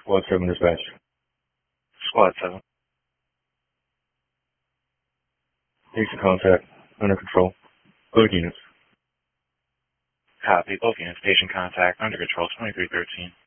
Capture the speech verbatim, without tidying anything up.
Squad seven dispatch. Squad seven. Patient contact. Under control. Both units. Copy. Both units. Patient contact under control. twenty-three thirteen.